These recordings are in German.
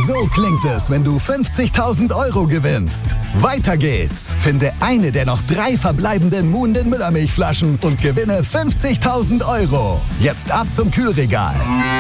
So klingt es, wenn du 50.000 € gewinnst. Weiter geht's. Finde eine der noch 3 verbleibenden Moon den Müllermilchflaschen und gewinne 50.000 €. Jetzt ab zum Kühlregal.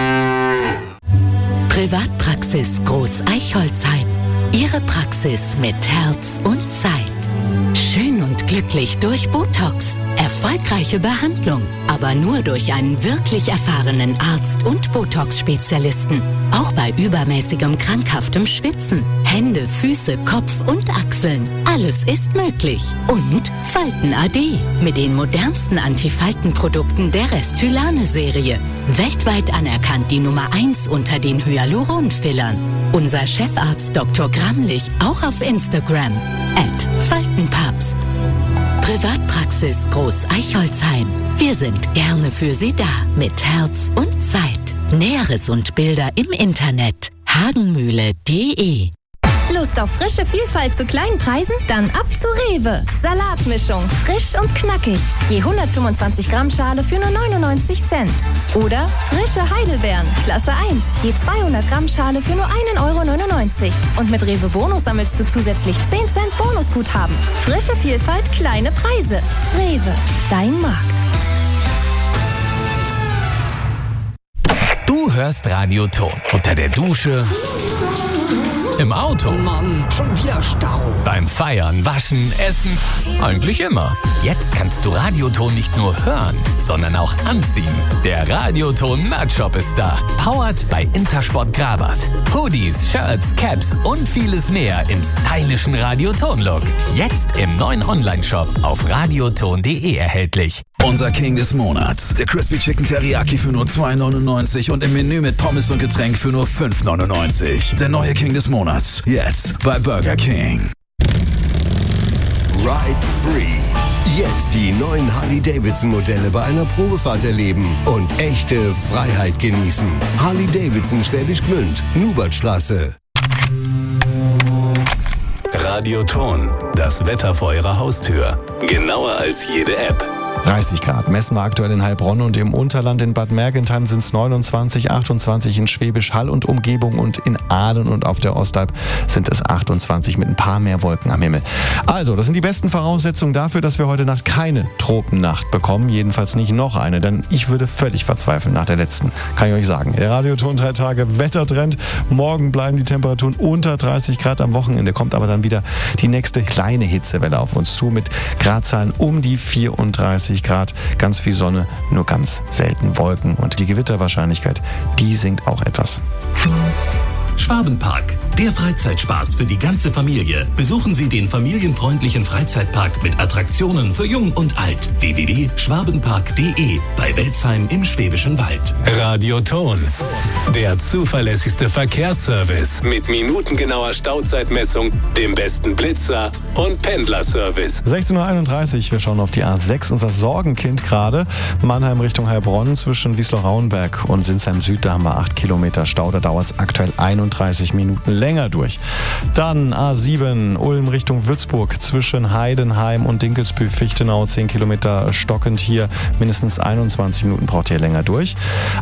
Privatpraxis Groß-Eichholzheim. Ihre Praxis mit Herz und Zeit. Schön und glücklich durch Botox. Erfolgreiche Behandlung, aber nur durch einen wirklich erfahrenen Arzt und Botox-Spezialisten. Auch bei übermäßigem krankhaftem Schwitzen. Hände, Füße, Kopf und Achseln. Alles ist möglich. Und Falten AD mit den modernsten Antifaltenprodukten der Restylane-Serie. Weltweit anerkannt die Nummer 1 unter den Hyaluron-Fillern. Unser Chefarzt Dr. Gramlich auch auf Instagram. @Faltenpapst. Privatpraxis Groß-Eichholzheim. Wir sind gerne für Sie da. Mit Herz und Zeit. Näheres und Bilder im Internet. hagenmühle.de. Lust auf frische Vielfalt zu kleinen Preisen? Dann ab zu Rewe. Salatmischung, frisch und knackig. Je 125 Gramm Schale für nur 99 Cent. Oder frische Heidelbeeren, Klasse 1. Je 200 Gramm Schale für nur 1,99 €. Und mit Rewe Bonus sammelst du zusätzlich 10 Cent Bonusguthaben. Frische Vielfalt, kleine Preise. Rewe, dein Markt. Du hörst Radio Ton. Unter der Dusche, im Auto, Mann, schon wieder Stau. beim Feiern, Waschen, Essen, eigentlich immer. Jetzt kannst du Radioton nicht nur hören, sondern auch anziehen. Der Radioton Merch-Shop ist da. Powered bei Intersport Grabat. Hoodies, Shirts, Caps und vieles mehr im stylischen Radioton-Look. Jetzt im neuen Online-Shop auf radioton.de erhältlich. Unser King des Monats. Der Crispy Chicken Teriyaki für nur 2,99 € und im Menü mit Pommes und Getränk für nur 5,99 €. Der neue King des Monats. Jetzt bei Burger King. Ride Free. Jetzt die neuen Harley-Davidson-Modelle bei einer Probefahrt erleben und echte Freiheit genießen. Harley-Davidson Schwäbisch Gmünd, Nubertstraße. Radioton, das Wetter vor Ihrer Haustür. Genauer als jede App. 30 Grad messen wir aktuell in Heilbronn und im Unterland in Bad Mergentheim sind es 29, 28 in Schwäbisch Hall und Umgebung und in Aalen und auf der Ostalb sind es 28 mit ein paar mehr Wolken am Himmel. Also, das sind die besten Voraussetzungen dafür, dass wir heute Nacht keine Tropennacht bekommen, jedenfalls nicht noch eine, denn ich würde völlig verzweifeln nach der letzten, kann ich euch sagen. Der Radioton 3 Tage Wettertrend, morgen bleiben die Temperaturen unter 30 Grad, am Wochenende kommt aber dann wieder die nächste kleine Hitzewelle auf uns zu mit Gradzahlen um die 34 Grad, ganz viel Sonne, nur ganz selten Wolken und die Gewitterwahrscheinlichkeit, die sinkt auch etwas. Schwabenpark, der Freizeitspaß für die ganze Familie. Besuchen Sie den familienfreundlichen Freizeitpark mit Attraktionen für Jung und Alt. www.schwabenpark.de bei Welzheim im Schwäbischen Wald. Radioton, der zuverlässigste Verkehrsservice mit minutengenauer Stauzeitmessung, dem besten Blitzer und Pendlerservice. 16:31 Uhr, wir schauen auf die A6, unser Sorgenkind gerade. Mannheim Richtung Heilbronn zwischen Wiesloch-Rauenberg und Sinsheim Süd, da haben wir 8 Kilometer Stau, da dauert es aktuell 31 Minuten länger durch. Dann A7 Ulm Richtung Würzburg zwischen Heidenheim und Dinkelsbühl-Fichtenau 10 Kilometer stockend hier, mindestens 21 Minuten braucht ihr länger durch.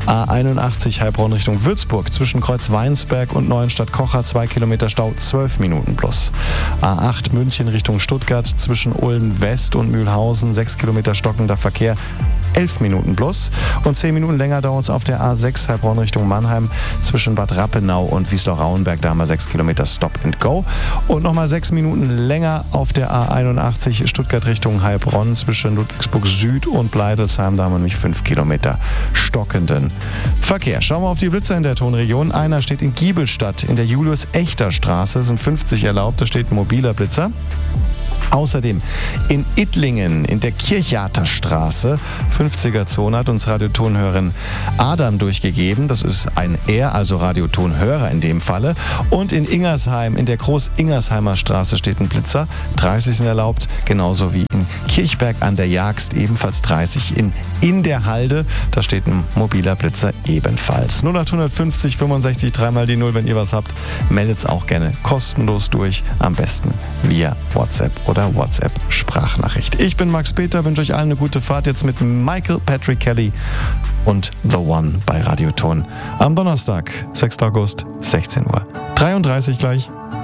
A81 Heilbronn Richtung Würzburg zwischen Kreuzweinsberg und Neuenstadt-Kocher 2 Kilometer Stau, 12 Minuten plus. A8 München Richtung Stuttgart zwischen Ulm West und Mühlhausen 6 Kilometer stockender Verkehr, 11 Minuten plus. Und 10 Minuten länger dauert es auf der A6 Heilbronn Richtung Mannheim zwischen Bad Rappenau und Wiesloch-Rauenberg, da haben wir 6 Kilometer Stop and Go. Und nochmal 6 Minuten länger auf der A81 Stuttgart Richtung Heilbronn zwischen Ludwigsburg Süd und Bleidelsheim, da haben wir nämlich 5 Kilometer stockenden Verkehr. Schauen wir auf die Blitzer in der Tonregion. Einer steht in Giebelstadt in der Julius-Echter-Straße, sind 50 erlaubt, da steht ein mobiler Blitzer. Außerdem in Ittlingen in der Kirchjaterstraße, 50er-Zone, hat uns Radiotonhörerin Adam durchgegeben. Das ist ein Er, also Radiotonhörer in dem Falle. Und in Ingersheim, in der Groß-Ingersheimer Straße steht ein Blitzer. 30 sind erlaubt, genauso wie in Kirchberg an der Jagst, ebenfalls 30. In der Halde, da steht ein mobiler Blitzer ebenfalls. 0850 65 3 die 0, wenn ihr was habt, meldet es auch gerne kostenlos durch, am besten via WhatsApp oder WhatsApp-Sprachnachricht. Ich bin Max Peter, wünsche euch allen eine gute Fahrt jetzt mit Michael Patrick Kelly und The One bei Radioton am Donnerstag, 6. August, 16:30 Uhr. 33 gleich.